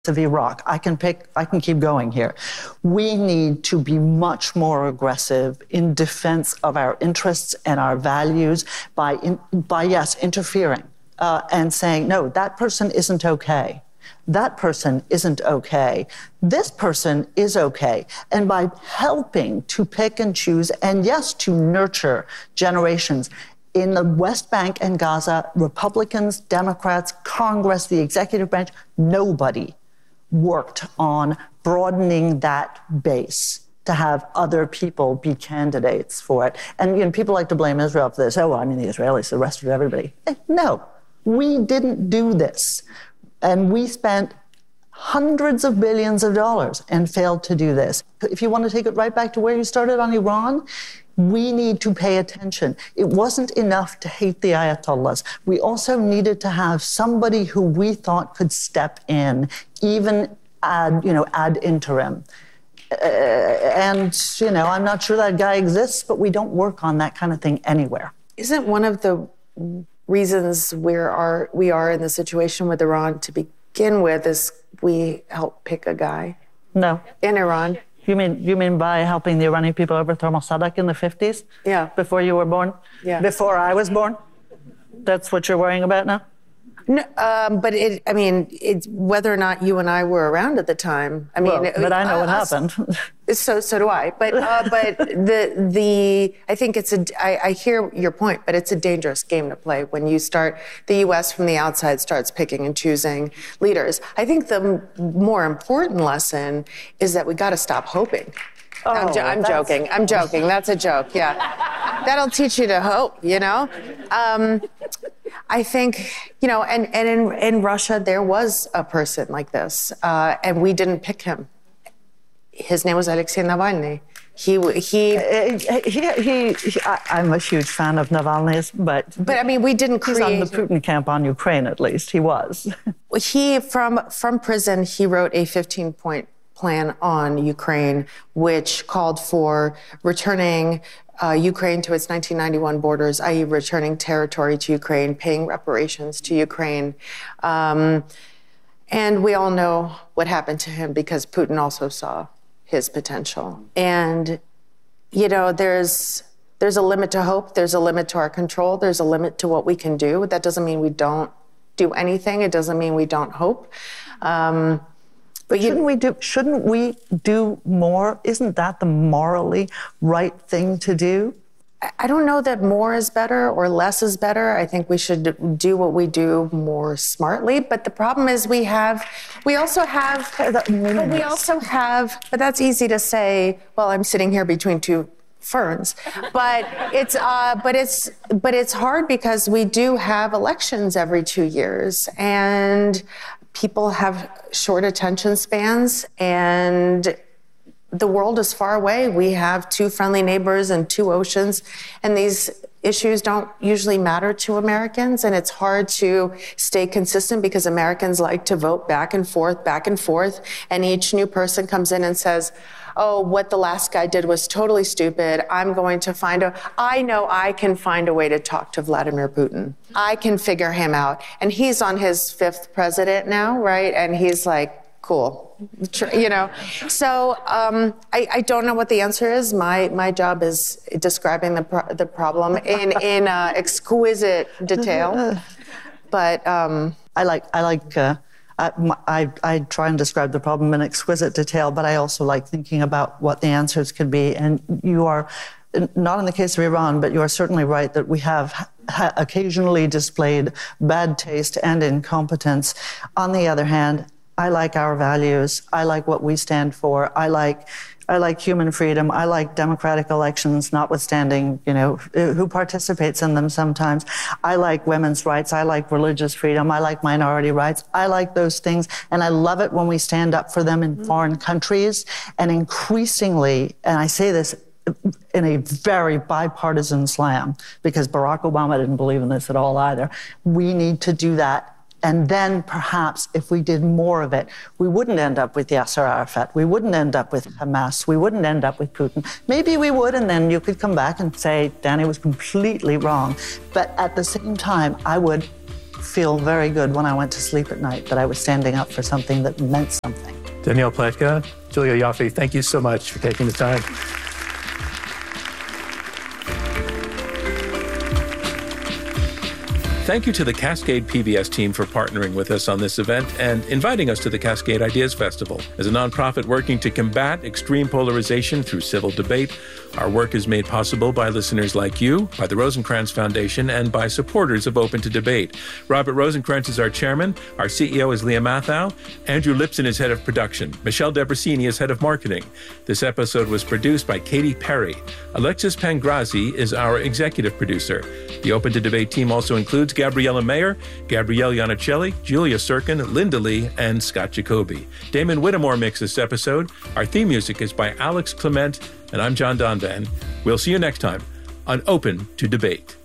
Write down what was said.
of Iraq. I can keep going here. We need to be much more aggressive in defense of our interests and our values by interfering and saying, no, that person isn't okay. That person isn't okay. This person is okay. And by helping to pick and choose and, yes, to nurture generations. In the West Bank and Gaza, Republicans, Democrats, Congress, the executive branch, nobody worked on broadening that base to have other people be candidates for it. And people like to blame Israel for this. Oh, well, the Israelis, the rest of everybody. No, we didn't do this. And we spent hundreds of billions of dollars and failed to do this. If you want to take it right back to where you started on Iran, we need to pay attention. It wasn't enough to hate the Ayatollahs. We also needed to have somebody who we thought could step in, even ad interim. I'm not sure that guy exists, but we don't work on that kind of thing anywhere. Isn't one of the reasons we are in the situation with Iran to begin with is we help pick a guy? No. In Iran? You mean by helping the Iranian people overthrow Mossadegh in the 50s? Yeah. Before you were born? Yeah. Before I was born? That's what you're worrying about now? No, but it's whether or not you and I were around at the time. But I know what happened. So do I. But I think I hear your point, but it's a dangerous game to play when the U.S. from the outside starts picking and choosing leaders. I think the more important lesson is that we got to stop hoping. Oh, I'm joking. That's a joke. Yeah. That'll teach you to hope, I think, and in Russia, there was a person like this, and we didn't pick him. His name was Alexei Navalny. I'm a huge fan of Navalny's, but we didn't create. He's on the Putin camp on Ukraine, at least. He was. He, from prison, he wrote a 15-point plan on Ukraine, which called for returning Ukraine to its 1991 borders, i.e. returning territory to Ukraine, paying reparations to Ukraine. And we all know what happened to him because Putin also saw his potential. And, there's a limit to hope. There's a limit to our control. There's a limit to what we can do. That doesn't mean we don't do anything. It doesn't mean we don't hope. But shouldn't we do more? Isn't that the morally right thing to do? I don't know that more is better or less is better. I think we should do what we do more smartly. But the problem is we also have, but that's easy to say, well, I'm sitting here between two ferns. But it's hard because we do have elections every 2 years, and people have short attention spans, and the world is far away. We have two friendly neighbors and two oceans, and these issues don't usually matter to Americans, and it's hard to stay consistent because Americans like to vote back and forth, and each new person comes in and says, oh, what the last guy did was totally stupid. I know I can find a way to talk to Vladimir Putin. I can figure him out. And he's on his 5th president now, right? And he's like, cool. So I don't know what the answer is. My job is describing the problem in exquisite detail. But I try and describe the problem in exquisite detail, but I also like thinking about what the answers could be. And you are, not in the case of Iran, but you are certainly right that we have occasionally displayed bad taste and incompetence. On the other hand, I like our values. I like what we stand for. I like human freedom. I like democratic elections, notwithstanding, who participates in them sometimes. I like women's rights. I like religious freedom. I like minority rights. I like those things. And I love it when we stand up for them in foreign countries. And increasingly, and I say this in a very bipartisan slam, because Barack Obama didn't believe in this at all either, we need to do that. And then perhaps if we did more of it, we wouldn't end up with Yasser Arafat. We wouldn't end up with Hamas. We wouldn't end up with Putin. Maybe we would, and then you could come back and say, Danny was completely wrong. But at the same time, I would feel very good when I went to sleep at night that I was standing up for something that meant something. Danielle Pletka, Julia Ioffe, thank you so much for taking the time. Thank you to the Cascade PBS team for partnering with us on this event and inviting us to the Cascade Ideas Festival. As a nonprofit working to combat extreme polarization through civil debate, our work is made possible by listeners like you, by the Rosencrantz Foundation, and by supporters of Open to Debate. Robert Rosencrantz is our chairman. Our CEO is Leah Mathau. Andrew Lipson is head of production. Michelle Debrasini is head of marketing. This episode was produced by Katy Perry. Alexis Pangrazi is our executive producer. The Open to Debate team also includes Gabriella Mayer, Gabrielle Iannicelli, Julia Sirkin, Linda Lee, and Scott Jacoby. Damon Whittemore mixed this episode. Our theme music is by Alex Clement, and I'm John Donvan. We'll see you next time on Open to Debate.